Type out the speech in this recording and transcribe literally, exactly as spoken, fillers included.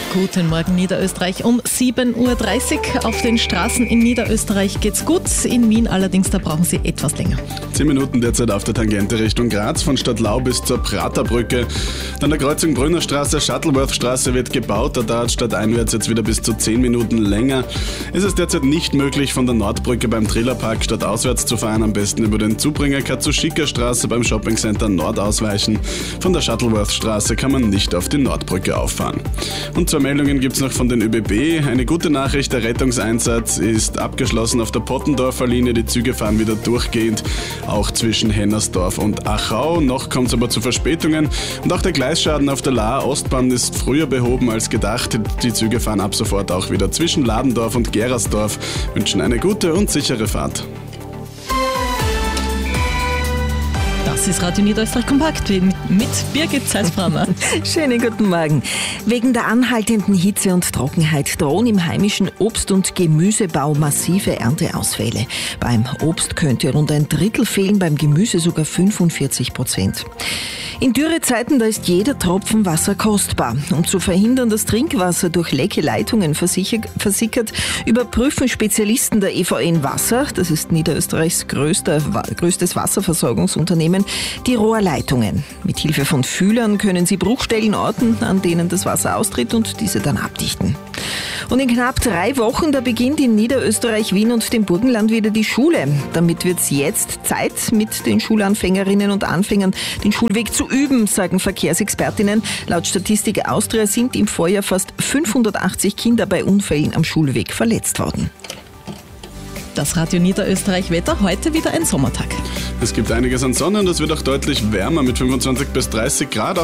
Guten Morgen Niederösterreich um sieben Uhr dreißig. Auf den Straßen in Niederösterreich geht's gut. In Wien allerdings, da brauchen Sie etwas länger. Zehn Minuten derzeit auf der Tangente Richtung Graz, von Stadtlau bis zur Praterbrücke. Dann der Kreuzung Brünnerstraße, Shuttleworth-Straße wird gebaut. Da dauert stadteinwärts jetzt wieder bis zu zehn Minuten länger. Es ist derzeit nicht möglich, von der Nordbrücke beim Trillerpark stadtauswärts zu fahren. Am besten über den Zubringer Katsushika-Straße beim Shoppingcenter Nord ausweichen. Von der Shuttleworth-Straße kann man nicht auf die Nordbrücke auffahren. Und zwei Meldungen gibt es noch von den ÖBB. Eine gute Nachricht, der Rettungseinsatz ist abgeschlossen auf der Pottendorfer Linie. Die Züge fahren wieder durchgehend, auch zwischen Hennersdorf und Achau. Noch kommt es aber zu Verspätungen. Und auch der Gleisschaden auf der Laaer Ostbahn ist früher behoben als gedacht. Die Züge fahren ab sofort auch wieder zwischen Ladendorf und Gerersdorf. Wünschen eine gute und sichere Fahrt. Das ist Radio Niederösterreich Kompakt mit Birgit Zeisbrammer. Schönen guten Morgen. Wegen der anhaltenden Hitze und Trockenheit drohen im heimischen Obst- und Gemüsebau massive Ernteausfälle. Beim Obst könnte rund ein Drittel fehlen, beim Gemüse sogar fünfundvierzig Prozent. In Dürrezeiten, da ist jeder Tropfen Wasser kostbar. Um zu verhindern, dass Trinkwasser durch lecke Leitungen versickert, überprüfen Spezialisten der E V N Wasser, das ist Niederösterreichs größter, größtes Wasserversorgungsunternehmen, die Rohrleitungen. Mit Hilfe von Fühlern können sie Bruchstellen orten, an denen das Wasser austritt, und diese dann abdichten. Und in knapp drei Wochen, da beginnt in Niederösterreich, Wien und dem Burgenland wieder die Schule. Damit wird es jetzt Zeit, mit den Schulanfängerinnen und Anfängern den Schulweg zu üben, sagen Verkehrsexpertinnen. Laut Statistik Austria sind im Vorjahr fast fünfhundertachtzig Kinder bei Unfällen am Schulweg verletzt worden. Das Radio Niederösterreich Wetter, heute wieder ein Sommertag. Es gibt einiges an Sonne und es wird auch deutlich wärmer mit fünfundzwanzig bis dreißig Grad.